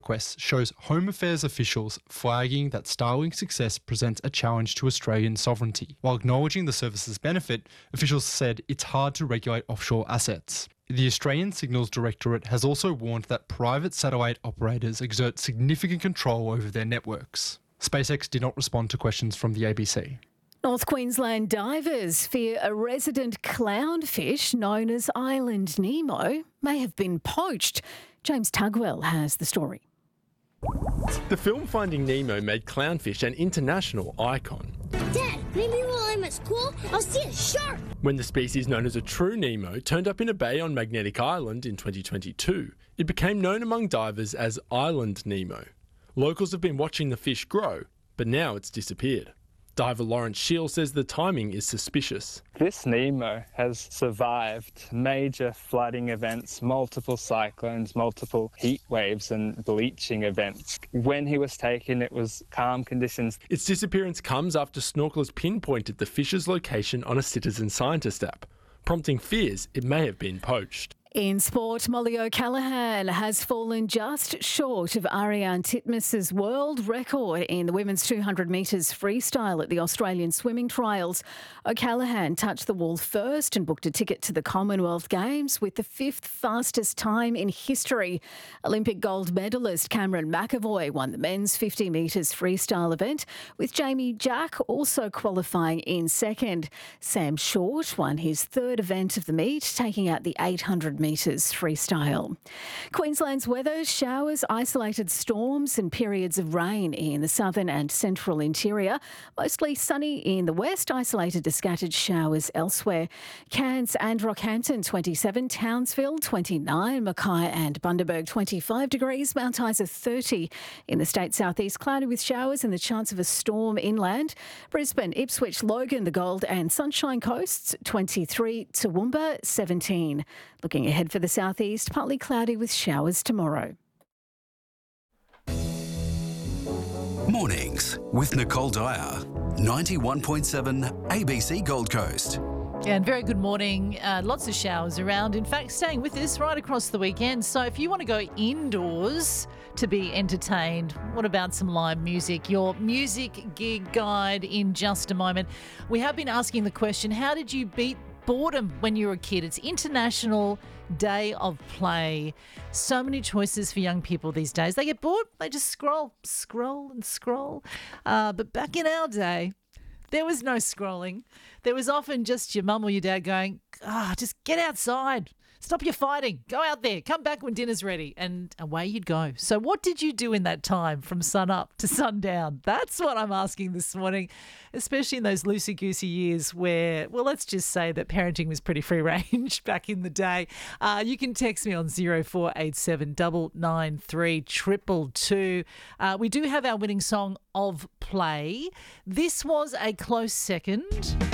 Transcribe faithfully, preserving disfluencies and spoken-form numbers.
Quest shows Home Affairs officials flagging that Starlink's success presents a challenge to Australian sovereignty. While acknowledging the service's benefit, officials said it's hard to regulate offshore assets. The Australian Signals Directorate has also warned that private satellite operators exert significant control over their networks. SpaceX did not respond to questions from the A B C. North Queensland divers fear a resident clownfish known as Island Nemo may have been poached. James Tugwell has the story. The film Finding Nemo made clownfish an international icon. Dad, maybe while I'm at school, I'll see a shark. When the species known as a true Nemo turned up in a bay on Magnetic Island in twenty twenty-two, it became known among divers as Island Nemo. Locals have been watching the fish grow, but now it's disappeared. Diver Lawrence Shield says the timing is suspicious. This Nemo has survived major flooding events, multiple cyclones, multiple heat waves and bleaching events. When he was taken, it was calm conditions. Its disappearance comes after snorkelers pinpointed the fish's location on a citizen scientist app, prompting fears it may have been poached. In sport, Molly O'Callaghan has fallen just short of Ariane Titmus's world record in the women's two hundred metres freestyle at the Australian Swimming Trials. O'Callaghan touched the wall first and booked a ticket to the Commonwealth Games with the fifth fastest time in history. Olympic gold medalist Cameron McAvoy won the men's fifty metres freestyle event, with Jamie Jack also qualifying in second. Sam Short won his third event of the meet, taking out the eight hundred metres freestyle. Queensland's weather: showers, isolated storms and periods of rain in the southern and central interior. Mostly sunny in the west, isolated to scattered showers elsewhere. Cairns and Rockhampton twenty-seven, Townsville twenty-nine, Mackay and Bundaberg twenty-five degrees, Mount Isa thirty. In the state southeast, cloudy with showers and the chance of a storm inland. Brisbane, Ipswich, Logan, the Gold and Sunshine Coasts twenty-three, Toowoomba seventeen. Looking ahead for the southeast, partly cloudy with showers tomorrow. Mornings with Nicole Dyer, ninety-one point seven A B C Gold Coast. And very good morning. Uh, lots of showers around. In fact, staying with us right across the weekend. So if you want to go indoors to be entertained, what about some live music? Your music gig guide in just a moment. We have been asking the question, how did you beat boredom when you were a kid? It's International Day of Play. So many choices for young people these days. They get bored, they just scroll, scroll and scroll. Uh, but back in our day, there was no scrolling. There was often just your mum or your dad going, ah, just get outside. Stop your fighting. Go out there. Come back when dinner's ready. And away you'd go. So what did you do in that time from sun up to sundown? That's what I'm asking this morning, especially in those loosey-goosey years where, well, let's just say that parenting was pretty free range back in the day. Uh, you can text me on zero four eight seven nine nine three two two two. Uh, we do have our winning song of play. This was a close second.